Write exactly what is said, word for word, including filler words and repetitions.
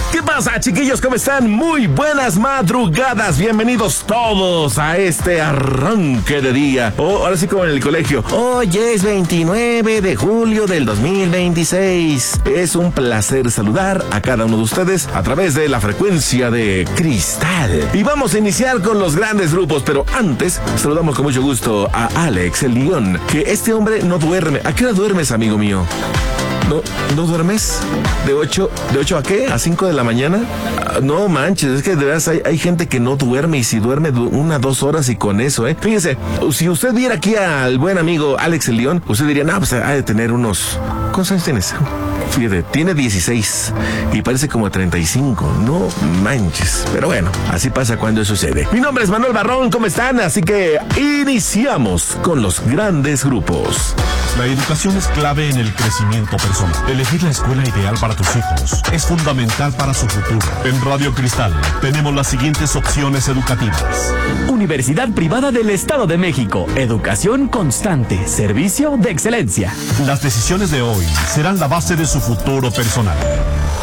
¿Qué pasa, chiquillos? ¿Cómo están? Muy buenas madrugadas. Bienvenidos todos a este arranque de día. Oh, ahora sí como en el colegio. Hoy es veintinueve de julio del dos mil veintiséis. Es un placer saludar a cada uno de ustedes a través de la frecuencia de Cristal. Y vamos a iniciar con los grandes grupos, pero antes saludamos con mucho gusto a Alex, el León, que este hombre no duerme. ¿A qué hora duermes, amigo mío? ¿No, ¿No duermes? ¿De ocho, ¿De ocho a qué? ¿A cinco de la mañana? Uh, no manches, es que de verdad hay, hay gente que no duerme y si duerme du- una, dos horas y con eso, ¿eh? Fíjense, si usted viera aquí al buen amigo Alex el León, usted diría, no, pues ha de tener unos... ¿Cuántos años tienes? Fíjate, tiene dieciséis y parece como treinta y cinco. No manches. Pero bueno, así pasa cuando sucede. Mi nombre es Manuel Barrón, ¿cómo están? Así que iniciamos con los grandes grupos. La educación es clave en el crecimiento personal. Elegir la escuela ideal para tus hijos es fundamental para su futuro. En Radio Cristal tenemos las siguientes opciones educativas. Universidad Privada del Estado de México. Educación constante. Servicio de excelencia. Las decisiones de hoy serán la base de su futuro personal.